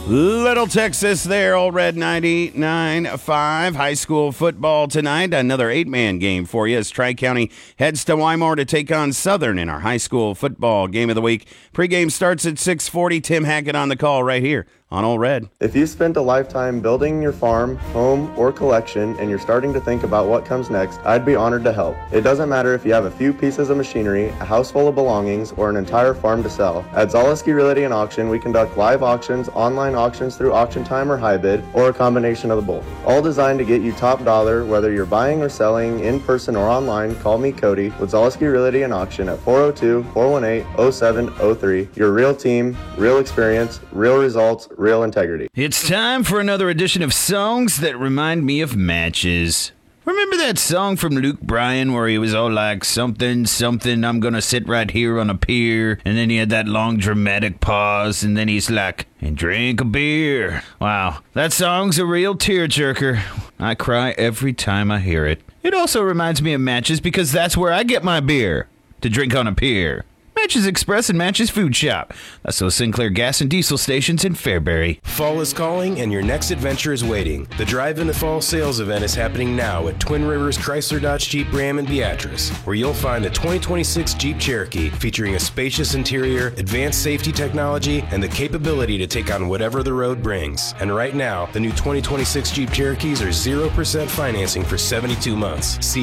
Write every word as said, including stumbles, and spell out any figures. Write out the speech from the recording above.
Little Texas there, Old Red ninety-nine point five. High school football tonight. Another eight-man game for you as Tri-County heads to Wymore to take on Southern in our high school football game of the week. Pre-game starts at six forty. Tim Hackett on the call right here on Old Red. If you spent a lifetime building your farm, home, or collection and you're starting to think about what comes next, I'd be honored to help. It doesn't matter if you have a few pieces of machinery, a house full of belongings, or an entire farm to sell. At Zaleski Realty and Auction, we conduct live auctions, online auctions through Auction Time or Hybid, or a combination of the both. All designed to get you top dollar, whether you're buying or selling in person or online. Call me, Cody, with Zaleski Realty and Auction at four oh two, four one eight, oh seven oh three. Your real team, real experience, real results, real integrity. It's time for another edition of Songs That Remind Me of Matches. Remember that song from Luke Bryan where he was all like, something, something, I'm gonna sit right here on a pier, and then he had that long dramatic pause, and then he's like, and drink a beer. Wow, that song's a real tearjerker. I cry every time I hear it. It also reminds me of Matches because that's where I get my beer, to drink on a pier. Matches Express and Matches Food Shop. That's those Sinclair gas and diesel stations in Fairbury. Fall is calling and your next adventure is waiting. The Drive in the Fall sales event is happening now at Twin Rivers Chrysler Dodge Jeep Ram in Beatrice, where you'll find the twenty twenty-six Jeep Cherokee featuring a spacious interior, advanced safety technology, and the capability to take on whatever the road brings. And right now, the new twenty twenty-six Jeep Cherokees are zero percent financing for seventy-two months. See